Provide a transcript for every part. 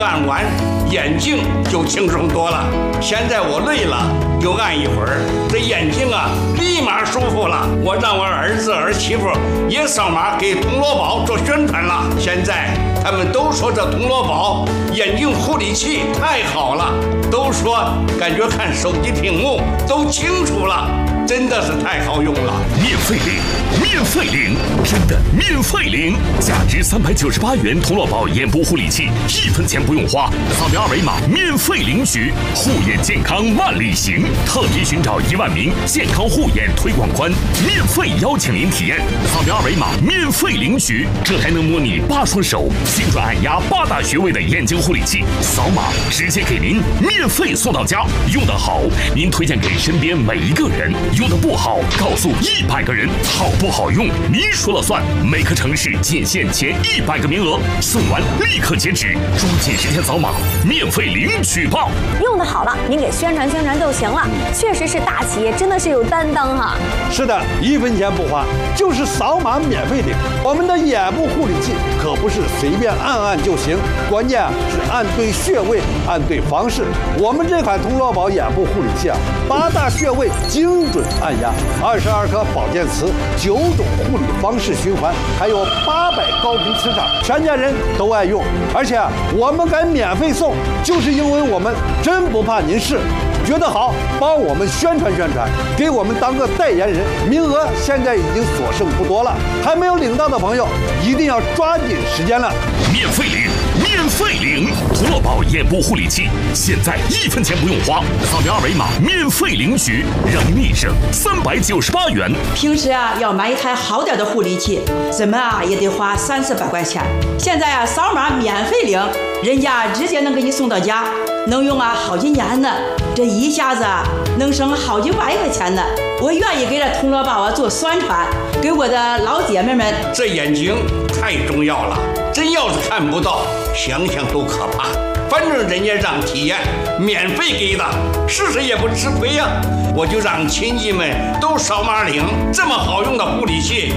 按完眼睛就轻松多了。现在我累了就按一会儿，这眼睛啊立马舒服了。我让我儿子儿媳妇也上马给铜锣宝做宣传了。现在他们都说这铜锣宝眼睛护理器太好了，都说感觉看手机屏幕都清楚了，真的是太好用了。 免费领，免费领，真的免费领！价值398元铜锣宝眼部护理器，1分钱不用花，扫描2维码免费领取，护眼健康万里行。特别寻找1万名健康护眼推广官，免费邀请您体验，扫描2维码免费领取。这还能模拟8双手精准按压8大穴位的眼睛护理器，扫码直接给您免费送到家。用得好，您推荐给身边每一个人；用得不好，告诉100个人。好不好用，您说了算。每个城市仅限前100个名额，送完立刻截止，抓紧时间扫码，免费领取吧。 用得好了，您给宣传宣传就行了。确实是大企业，真的是有担当哈。 是的，1分钱不花，就是扫码免费领。我们的眼部护理器可不是随便按就行，关键是按对穴位，按对方式。我们这款铜锣宝眼部护理器8大穴位精准按压，22颗保健词，9种护理方式循环，还有800高频磁场，全家人都爱用。而且我们敢免费送，就是因为我们真不怕您试。觉得好，帮我们宣传宣传，给我们当个代言人。名额现在已经所剩不多了，还没有领到的朋友一定要抓紧时间了。 免费领，免费领！铜锣宝眼部护理器，现在1分钱不用花，扫描2维码免费领取，让您立省398元。 平时要买一台好点的护理器，怎么也得花30-40块钱。现在扫码免费领，人家直接能给你送到家，能用好几年呢。这一下子能省好几万块钱呢。我愿意给这铜锣宝做宣传，给我的老姐妹们。 这眼睛太重要了，真要是看不到，想想都可怕。反正人家让体验，免费给的，试试也不吃亏呀。我就让亲戚们都扫码领，这么好用的护理器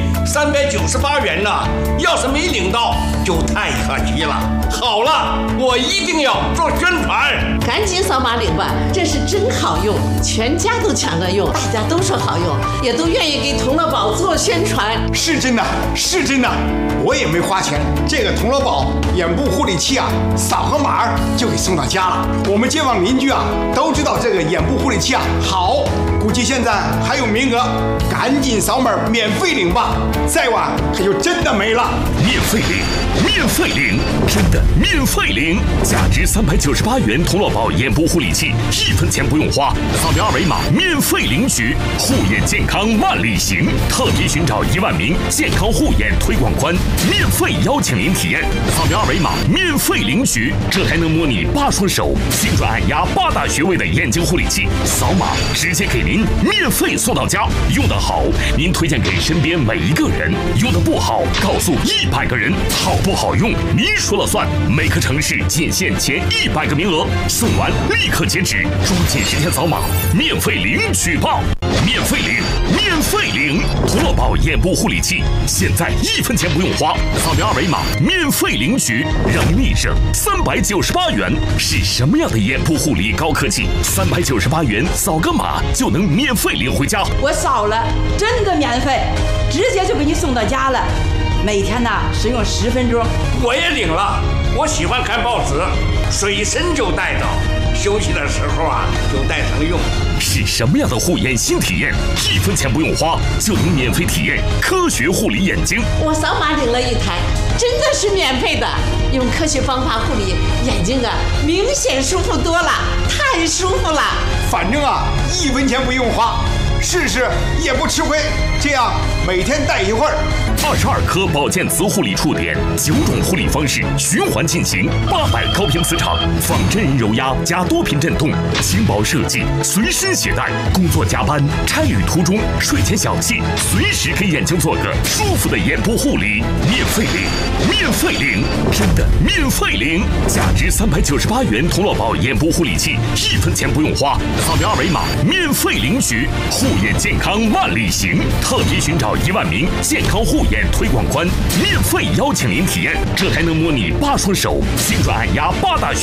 ，398元呢，要是没领到就太可惜了。好了，我一定要做宣传， 赶紧扫码领吧，这是真好用，全家都抢着用，大家都说好用，也都愿意给铜锣宝做宣传。 是真的，是真的，我也没花钱，这个铜锣宝眼部护理器扫个码就给送到家了。我们街坊邻居都知道这个眼部护理器好，估计现在还有名额，赶紧扫码免费领吧，再晚可就真的没了。 免费领，免费领，真的免费领！价值398元铜锣宝眼部护理器，1分钱不用花，扫描2维码免费领取，护眼健康万里行。特别寻找1万名健康护眼推广官，免费邀请您体验，扫描2维码免费领取。这还能模拟8双手精准按压8大穴位的眼睛护理器，扫码直接给您免费送到家。用得好，您推荐给身边每一个人；用得不好，告诉100个人。好不好用，您说了算。每个城市仅限前100个名额，送完立刻截止，抓紧时间扫码，免费领取吧！免费领，免费领！铜锣宝眼部护理器，现在1分钱不用花，扫描2维码免费领取，让您立省398元。是什么样的眼部护理高科技？398元扫个码就能免费领回家。 我扫了，真的免费，直接就给你送到家了。每天使用10分钟。 我也领了，我喜欢看报纸，随身就带着，休息的时候就带上用。 是什么样的护眼新体验？1分钱不用花就能免费体验科学护理眼睛。 我扫码领了一台，真的是免费的，用科学方法护理眼睛明显舒服多了，太舒服了。 反正1分钱不用花，试试也不吃亏，这样每天戴一会儿。 22颗保健磁护理触点，9种护理方式循环进行，800高频磁场，仿真人揉压加多频震动，轻薄设计，随身携带，工作加班、差旅途中、睡前小憩，随时给眼睛做个舒服的眼部护理。免费领，免费领，真的免费领！价值398元铜锣宝眼部护理器，1分钱不用花，扫描2维码免费领取，护眼健康万里行。特别寻找1万名健康护眼验推广官免费邀请您体验，这还能模拟8双手、旋转按压8大穴。